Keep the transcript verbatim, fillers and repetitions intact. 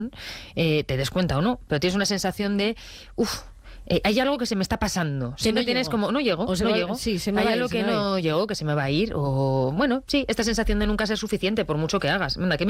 eh, te des cuenta o no, pero tienes una sensación de, uff, Eh, hay algo que se me está pasando. Siempre no tienes llego. como, no llego, O se no va- llego. sí, se me hay va a ir, algo se que me va a ir. no llegó, que se me va a ir. O bueno, sí, esta sensación de nunca ser suficiente por mucho que hagas. Venga, que